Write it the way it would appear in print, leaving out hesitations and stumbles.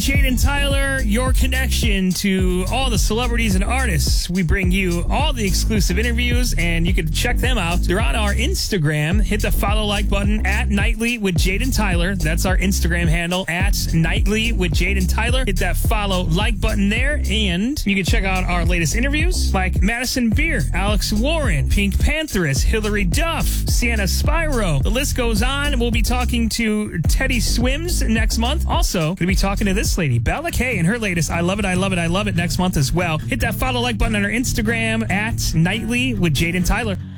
Jade and Tyler, your connection to all the celebrities and artists. We bring you all the exclusive interviews, and you can check them out. They're on our Instagram. Hit the follow like button at Nightly with Jade and Tyler. That's our Instagram handle, at Nightly with Jade and Tyler. Hit that follow like button there, and you can check out our latest interviews like Madison Beer, Alex Warren, Pink Pantheress, Hillary Duff, Sienna Spyro. The list goes on. We'll be talking to Teddy Swims next month. Also, going to be talking to this lady, Bella Kay, and her latest I Love It, I Love It, I Love It next month as well. Hit that follow like button on our Instagram at Nightly with Jade and Tyler.